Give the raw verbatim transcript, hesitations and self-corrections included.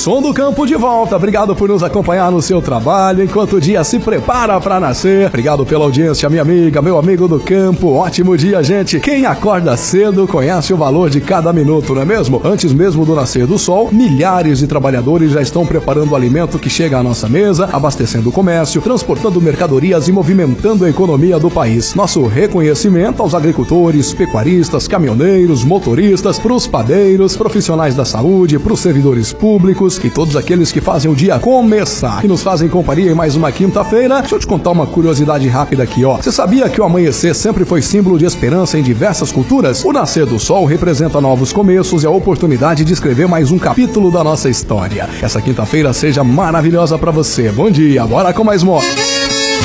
Som do Campo de volta. Obrigado por nos acompanhar no seu trabalho, enquanto o dia se prepara para nascer. Obrigado pela audiência, minha amiga, meu amigo do campo. Ótimo dia, gente. Quem acorda cedo conhece o valor de cada minuto, não é mesmo? Antes mesmo do nascer do sol, milhares de trabalhadores já estão preparando o alimento que chega à nossa mesa, abastecendo o comércio, transportando mercadorias e movimentando a economia do país. Nosso reconhecimento aos agricultores, pecuaristas, caminhoneiros, motoristas, pros padeiros, profissionais da saúde, pros servidores públicos e todos aqueles que fazem o dia começar e nos fazem companhia em mais uma quinta-feira. Deixa eu te contar uma curiosidade rápida aqui, ó. Você sabia que o amanhecer sempre foi símbolo de esperança em diversas culturas? O nascer do sol representa novos começos e a oportunidade de escrever mais um capítulo da nossa história. Essa quinta-feira seja maravilhosa pra você. Bom dia, bora com mais moto.